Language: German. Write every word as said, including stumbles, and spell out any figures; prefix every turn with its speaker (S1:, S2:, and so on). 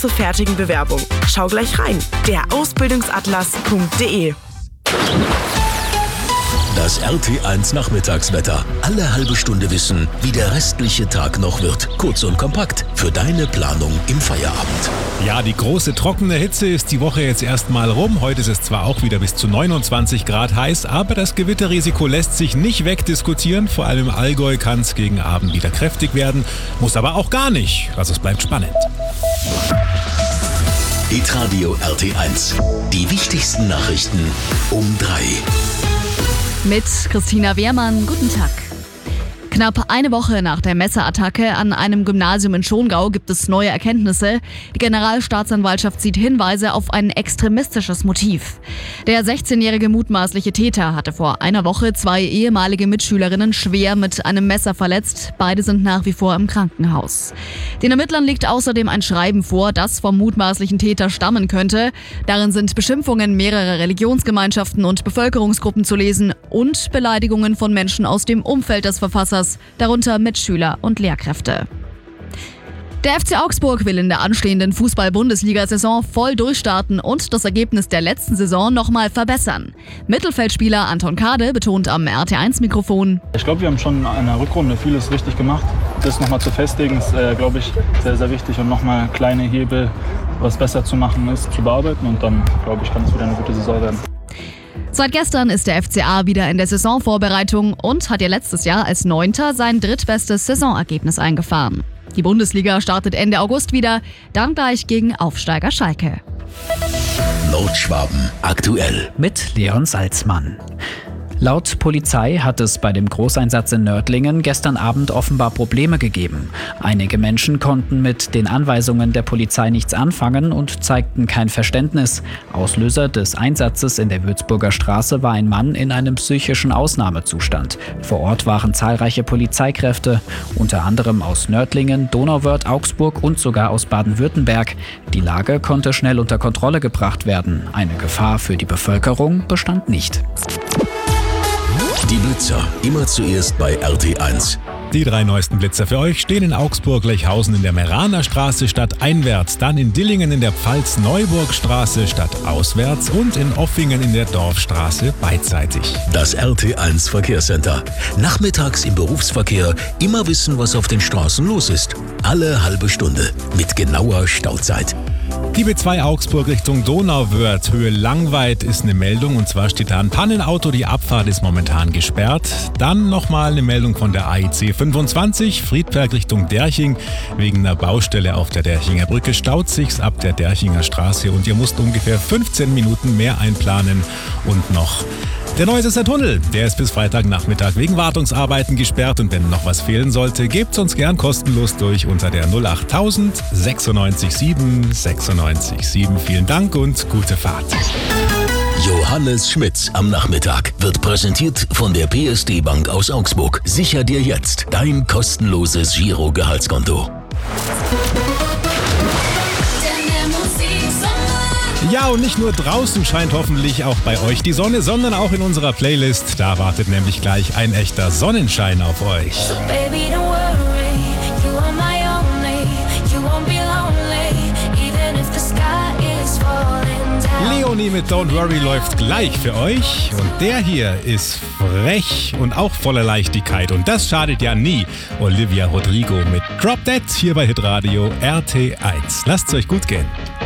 S1: zur fertigen Bewerbung. Schau gleich rein. der ausbildungsatlas punkt de.
S2: Das R T eins Nachmittagswetter. Alle halbe Stunde wissen, wie der restliche Tag noch wird. Kurz und kompakt für deine Planung im Feierabend.
S3: Ja, die große trockene Hitze ist die Woche jetzt erstmal rum. Heute ist es zwar auch wieder bis zu neunundzwanzig Grad heiß, aber das Gewitterrisiko lässt sich nicht wegdiskutieren. Vor allem im Allgäu kann es gegen Abend wieder kräftig werden. Muss aber auch gar nicht. Also es bleibt spannend.
S2: Hitradio R T eins. Die wichtigsten Nachrichten um drei.
S4: Mit Christina Wehrmann, guten Tag. Knapp eine Woche nach der Messerattacke an einem Gymnasium in Schongau gibt es neue Erkenntnisse. Die Generalstaatsanwaltschaft sieht Hinweise auf ein extremistisches Motiv. Der sechzehnjährige mutmaßliche Täter hatte vor einer Woche zwei ehemalige Mitschülerinnen schwer mit einem Messer verletzt. Beide sind nach wie vor im Krankenhaus. Den Ermittlern liegt außerdem ein Schreiben vor, das vom mutmaßlichen Täter stammen könnte. Darin sind Beschimpfungen mehrerer Religionsgemeinschaften und Bevölkerungsgruppen zu lesen und Beleidigungen von Menschen aus dem Umfeld des Verfassers, darunter Mitschüler und Lehrkräfte. Der F C Augsburg will in der anstehenden Fußball-Bundesliga-Saison voll durchstarten und das Ergebnis der letzten Saison nochmal verbessern. Mittelfeldspieler Anton Kade betont am R T eins Mikrofon:
S5: Ich glaube, wir haben schon in der Rückrunde vieles richtig gemacht. Das nochmal zu festigen ist, äh, glaube ich, sehr, sehr wichtig und nochmal kleine Hebel, was besser zu machen ist, zu bearbeiten und dann, glaube ich, kann es wieder eine gute Saison werden.
S4: Seit gestern ist der F C A wieder in der Saisonvorbereitung und hat ja letztes Jahr als Neunter sein drittbestes Saisonergebnis eingefahren. Die Bundesliga startet Ende August wieder, dann gleich gegen Aufsteiger Schalke.
S2: Nordschwaben aktuell
S6: mit Leon Salzmann. Laut Polizei hat es bei dem Großeinsatz in Nördlingen gestern Abend offenbar Probleme gegeben. Einige Menschen konnten mit den Anweisungen der Polizei nichts anfangen und zeigten kein Verständnis. Auslöser des Einsatzes in der Würzburger Straße war ein Mann in einem psychischen Ausnahmezustand. Vor Ort waren zahlreiche Polizeikräfte, unter anderem aus Nördlingen, Donauwörth, Augsburg und sogar aus Baden-Württemberg. Die Lage konnte schnell unter Kontrolle gebracht werden. Eine Gefahr für die Bevölkerung bestand nicht.
S2: Die Blitzer, immer zuerst bei R T eins.
S3: Die drei neuesten Blitzer für euch stehen in Augsburg-Lechhausen in der Meraner Straße stadteinwärts, dann in Dillingen in der Pfalz-Neuburg-Straße stadtauswärts und in Offingen in der Dorfstraße beidseitig.
S2: Das R T eins Verkehrscenter. Nachmittags im Berufsverkehr immer wissen, was auf den Straßen los ist. Alle halbe Stunde mit genauer Stauzeit.
S3: Die B zwei Augsburg Richtung Donauwörth, Höhe Langweid ist eine Meldung, und zwar steht da ein Pannenauto, die Abfahrt ist momentan gesperrt. Dann nochmal eine Meldung von der A I C fünfundzwanzig, Friedberg Richtung Derching. Wegen einer Baustelle auf der Derchinger Brücke staut sich's ab der Derchinger Straße und ihr müsst ungefähr fünfzehn Minuten mehr einplanen. Und noch der Neusässer Tunnel, der ist bis Freitagnachmittag wegen Wartungsarbeiten gesperrt, und wenn noch was fehlen sollte, gebt's uns gern kostenlos durch unter der null acht tausend sechsundneunzig sieben sechsundneunzig sieben. Vielen Dank und gute Fahrt.
S2: Johannes Schmitz am Nachmittag wird präsentiert von der P S D Bank aus Augsburg. Sicher dir jetzt dein kostenloses Giro-Gehaltskonto.
S3: Ja, und nicht nur draußen scheint hoffentlich auch bei euch die Sonne, sondern auch in unserer Playlist. Da wartet nämlich gleich ein echter Sonnenschein auf euch.
S7: So baby, don't worry, you are my only, you won't be lonely, even if the sky is falling down.
S3: Leonie mit Don't Worry läuft gleich für euch. Und der hier ist frech und auch voller Leichtigkeit. Und das schadet ja nie. Olivia Rodrigo mit Drop Dead hier bei Hitradio R T eins. Lasst's euch gut gehen.